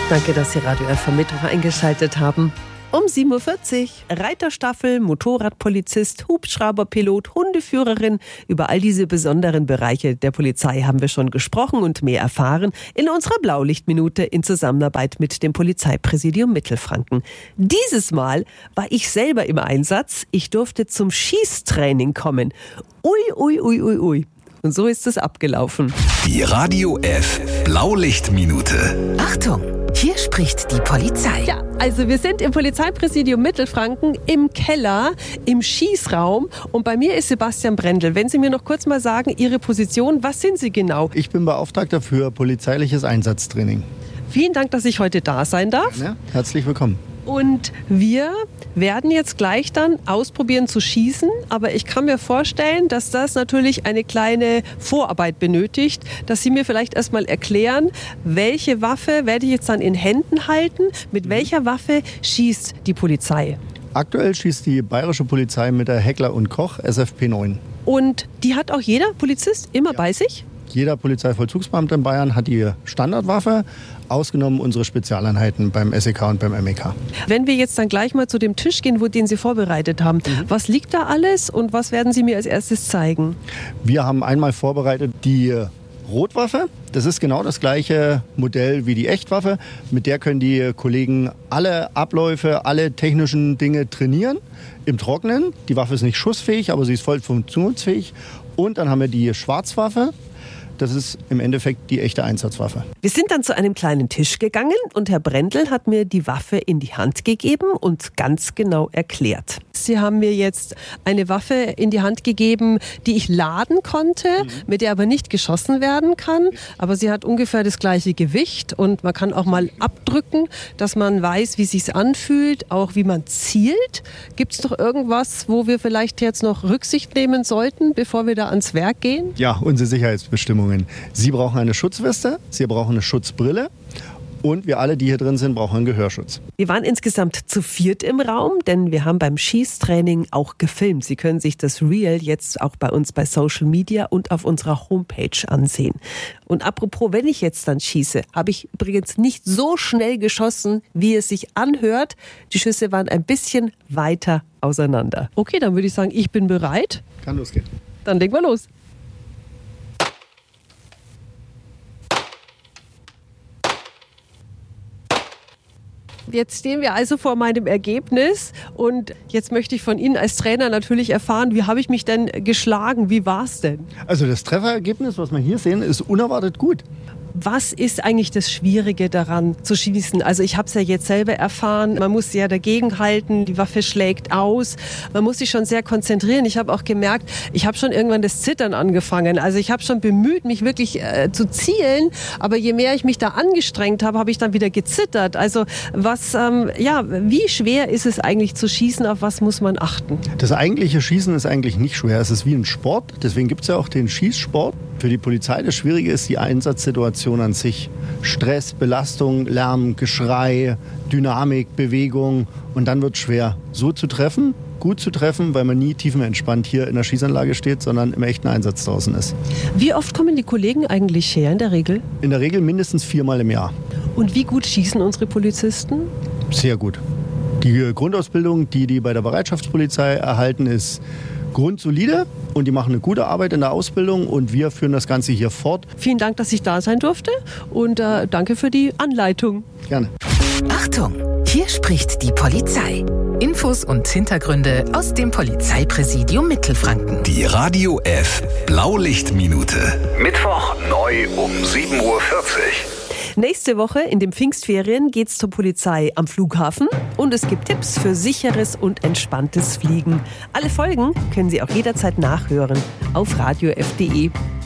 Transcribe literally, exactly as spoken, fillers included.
Danke, dass Sie Radio F am Mittwoch eingeschaltet haben. Um sieben Uhr vierzig, Reiterstaffel, Motorradpolizist, Hubschrauberpilot, Hundeführerin. Über all diese besonderen Bereiche der Polizei haben wir schon gesprochen und mehr erfahren in unserer Blaulichtminute in Zusammenarbeit mit dem Polizeipräsidium Mittelfranken. Dieses Mal war ich selber im Einsatz. Ich durfte zum Schießtraining kommen. Ui, ui, ui, ui, ui. Und so ist es abgelaufen. Die Radio F Blaulichtminute. Achtung, hier spricht die Polizei. Ja, also wir sind im Polizeipräsidium Mittelfranken im Keller, im Schießraum. Und bei mir ist Sebastian Brendel. Wenn Sie mir noch kurz mal sagen, Ihre Position, was sind Sie genau? Ich bin Beauftragter für polizeiliches Einsatztraining. Vielen Dank, dass ich heute da sein darf. Ja, herzlich willkommen. Und wir werden jetzt gleich dann ausprobieren zu schießen. Aber ich kann mir vorstellen, dass das natürlich eine kleine Vorarbeit benötigt, dass Sie mir vielleicht erstmal erklären, welche Waffe werde ich jetzt dann in Händen halten? Mit welcher Waffe schießt die Polizei? Aktuell schießt die bayerische Polizei mit der Heckler und Koch S F P neun. Und die hat auch jeder Polizist immer ja. bei sich? Jeder Polizeivollzugsbeamte in Bayern hat die Standardwaffe, ausgenommen unsere Spezialeinheiten beim S E K und beim M E K. Wenn wir jetzt dann gleich mal zu dem Tisch gehen, wo den Sie vorbereitet haben, mhm. was liegt da alles und was werden Sie mir als erstes zeigen? Wir haben einmal vorbereitet die Rotwaffe. Das ist genau das gleiche Modell wie die Echtwaffe. Mit der können die Kollegen alle Abläufe, alle technischen Dinge trainieren im Trockenen. Die Waffe ist nicht schussfähig, aber sie ist voll funktionsfähig. Und dann haben wir die Schwarzwaffe. Das ist im Endeffekt die echte Einsatzwaffe. Wir sind dann zu einem kleinen Tisch gegangen und Herr Brendel hat mir die Waffe in die Hand gegeben und ganz genau erklärt. Sie haben mir jetzt eine Waffe in die Hand gegeben, die ich laden konnte, mhm. mit der aber nicht geschossen werden kann. Aber sie hat ungefähr das gleiche Gewicht und man kann auch mal abdrücken, dass man weiß, wie es sich anfühlt, auch wie man zielt. Gibt es doch irgendwas, wo wir vielleicht jetzt noch Rücksicht nehmen sollten, bevor wir da ans Werk gehen? Ja, unsere Sicherheitsbestimmungen. Sie brauchen eine Schutzweste, Sie brauchen eine Schutzbrille und wir alle, die hier drin sind, brauchen einen Gehörschutz. Wir waren insgesamt zu viert im Raum, denn wir haben beim Schießtraining auch gefilmt. Sie können sich das Reel jetzt auch bei uns bei Social Media und auf unserer Homepage ansehen. Und apropos, wenn ich jetzt dann schieße, habe ich übrigens nicht so schnell geschossen, wie es sich anhört. Die Schüsse waren ein bisschen weiter auseinander. Okay, dann würde ich sagen, ich bin bereit. Kann losgehen. Dann legen wir los. Jetzt stehen wir also vor meinem Ergebnis und jetzt möchte ich von Ihnen als Trainer natürlich erfahren, wie habe ich mich denn geschlagen? Wie war es denn? Also das Trefferergebnis, was wir hier sehen, ist unerwartet gut. Was ist eigentlich das Schwierige daran zu schießen? Also ich habe es ja jetzt selber erfahren, man muss ja dagegen halten, die Waffe schlägt aus, man muss sich schon sehr konzentrieren. Ich habe auch gemerkt, ich habe schon irgendwann das Zittern angefangen. Also ich habe schon bemüht, mich wirklich äh, zu zielen, aber je mehr ich mich da angestrengt habe, habe ich dann wieder gezittert. Also was, ähm, ja, wie schwer ist es eigentlich zu schießen, auf was muss man achten? Das eigentliche Schießen ist eigentlich nicht schwer, es ist wie ein Sport, deswegen gibt es ja auch den Schießsport. Für die Polizei das Schwierige ist die Einsatzsituation an sich. Stress, Belastung, Lärm, Geschrei, Dynamik, Bewegung. Und dann wird es schwer, so zu treffen, gut zu treffen, weil man nie tiefenentspannt hier in der Schießanlage steht, sondern im echten Einsatz draußen ist. Wie oft kommen die Kollegen eigentlich her in der Regel? In der Regel mindestens viermal im Jahr. Und wie gut schießen unsere Polizisten? Sehr gut. Die Grundausbildung, die die bei der Bereitschaftspolizei erhalten, ist grundsolide und die machen eine gute Arbeit in der Ausbildung und wir führen das Ganze hier fort. Vielen Dank, dass ich da sein durfte und äh, danke für die Anleitung. Gerne. Achtung, hier spricht die Polizei. Infos und Hintergründe aus dem Polizeipräsidium Mittelfranken. Die Radio F Blaulichtminute. Mittwoch neu um sieben Uhr vierzig. Nächste Woche in den Pfingstferien geht's zur Polizei am Flughafen und es gibt Tipps für sicheres und entspanntes Fliegen. Alle Folgen können Sie auch jederzeit nachhören auf radio f punkt de.